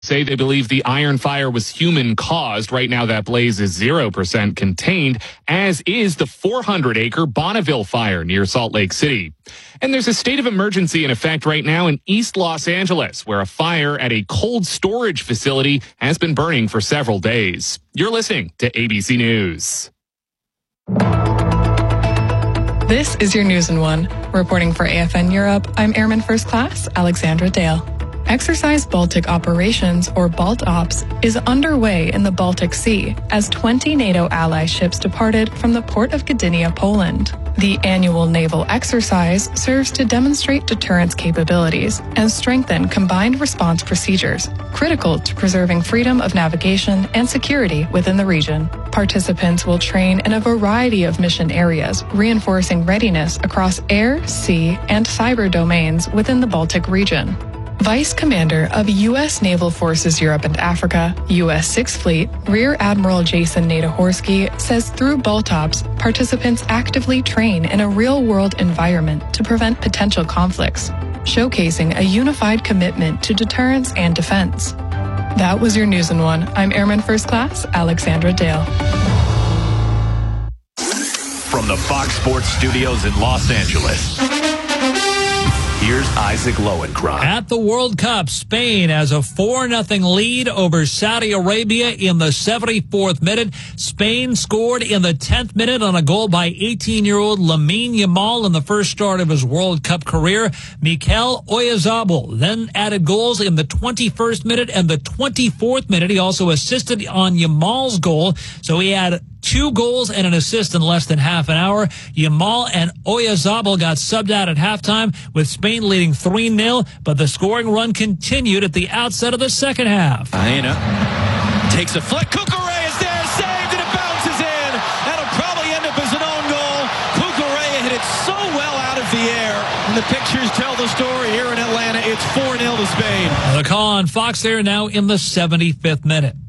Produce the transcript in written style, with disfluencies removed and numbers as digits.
Say they believe the iron fire was human caused. Right now, that blaze is 0% contained, as is the 400-acre Bonneville fire near Salt Lake City. And there's a state of emergency in effect right now in East Los Angeles, where a fire at a cold storage facility has been burning for several days. You're listening to ABC News. This is your News in One. Reporting for AFN Europe, I'm Airman First Class Alexandra Dale. Exercise Baltic Operations, or BALTOps, is underway in the Baltic Sea as 20 NATO ally ships departed from the port of Gdynia, Poland. The annual naval exercise serves to demonstrate deterrence capabilities and strengthen combined response procedures, critical to preserving freedom of navigation and security within the region. Participants will train in a variety of mission areas, reinforcing readiness across air, sea, and cyber domains within the Baltic region. Vice Commander of U.S. Naval Forces Europe and Africa, U.S. Sixth Fleet, Rear Admiral Jason Nadehorsky says through BALTOps, participants actively train in a real-world environment to prevent potential conflicts, showcasing a unified commitment to deterrence and defense. That was your News in One. I'm Airman First Class Alexandra Dale. From the Fox Sports Studios in Los Angeles, here's Isaac Lowenkron. At the World Cup, Spain has a 4-0 lead over Saudi Arabia in the 74th minute. Spain scored in the 10th minute on a goal by 18-year-old Lamine Yamal in the first start of his World Cup career. Mikel Oyarzabal then added goals in the 21st minute and the 24th minute. He also assisted on Yamal's goal, so he had 2 goals and an assist in less than half an hour. Yamal and Oyarzabal got subbed out at halftime, with Spain leading 3-0, but the scoring run continued at the outset of the second half. Aina takes a flick. Cucurella is there, saved, and it bounces in. That'll probably end up as an own goal. Cucurella hit it so well out of the air. And the pictures tell the story here in Atlanta. It's 4-0 to Spain. The call on Fox there now in the 75th minute.